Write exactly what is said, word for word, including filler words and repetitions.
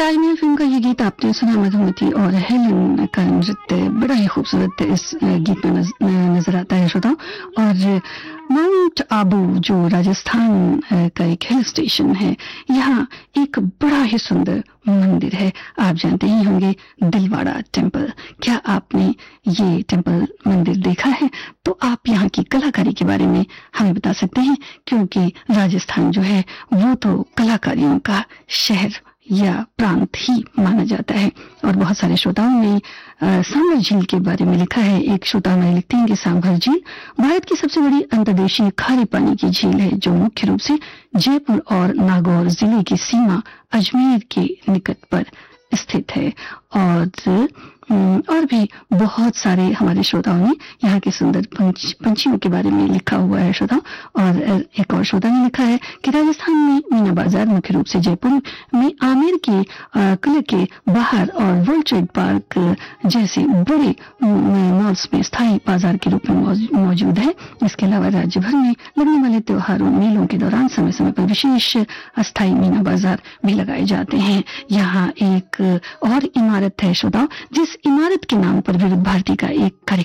Tiger film का ये गीत आपने सुना। मधुमती और हेलन का नृत्य बड़ा ही खूबसूरत इस गीत में नज, नजर आता है श्रोताओं। और माउंट आबू जो राजस्थान का एक हिल स्टेशन है, यहाँ एक बड़ा ही सुंदर मंदिर है। आप जानते ही होंगे दिलवाड़ा टेम्पल। क्या आपने ये टेम्पल मंदिर देखा है? तो आप यहाँ की कलाकारी के बारे में हमें बता सकते हैं, क्योंकि राजस्थान जो है वो तो कलाकारियों का शहर या प्रांत ही माना जाता है। और बहुत सारे श्रोताओं ने सांभर झील के बारे में लिखा है। एक श्रोता हमें लिखते हैं कि सांभर झील भारत की सबसे बड़ी अंतर्देशीय खारे पानी की झील है, जो मुख्य रूप से जयपुर और नागौर जिले की सीमा अजमेर के निकट पर स्थित है। और और भी बहुत सारे हमारे श्रोताओं ने यहाँ के सुंदर पंच, पंछियों के बारे में लिखा हुआ है श्रोताओं। और एक और श्रोता ने लिखा है कि राजस्थान में मीना बाजार मुख्य रूप से जयपुर में आमेर के किले के बाहर और वर्ल्ड ट्रेड पार्क जैसे बड़े मॉल्स में स्थायी बाजार के रूप में मौजूद है। इसके अलावा राज्य भर में लगने वाले त्योहारों मेलों के दौरान समय समय पर विशेष अस्थायी मीना बाजार भी लगाए जाते हैं। यहाँ एक और इमारत है श्रोताओं, जिस इमारत के नाम पर विविध भारती का एक कार्यक्रम